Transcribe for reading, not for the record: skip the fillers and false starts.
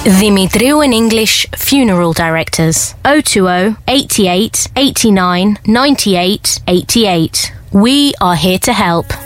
Dimitriou and English Funeral Directors. 020 88 89 98 88. We are here to help.